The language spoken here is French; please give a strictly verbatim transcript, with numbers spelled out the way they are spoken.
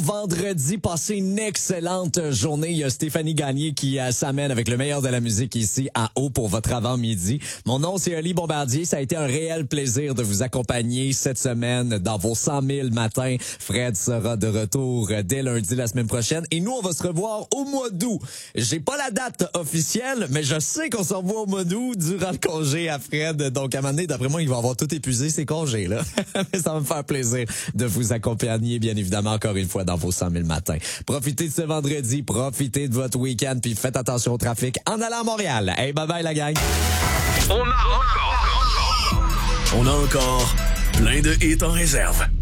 Vendredi, passez une excellente journée. Il y a Stéphanie Gagné qui euh, s'amène avec le meilleur de la musique ici à Eau pour votre avant-midi. Mon nom, c'est Ali Bombardier. Ça a été un réel plaisir de vous accompagner cette semaine dans vos cent mille matins. Fred sera de retour dès lundi la semaine prochaine. Et nous, on va se revoir au mois d'août. J'ai pas la date officielle, mais je sais qu'on se revoit au mois d'août durant le congé à Fred. Donc, à un moment donné, d'après moi, il va avoir tout épuisé ses congés, là. Mais ça va me faire plaisir de vous accompagner, bien évidemment, encore une fois, dans vos cent mille matins. Profitez de ce vendredi, profitez de votre week-end, puis faites attention au trafic en allant à Montréal. Hey, bye bye la gang! On a encore, on a encore plein de hits en réserve.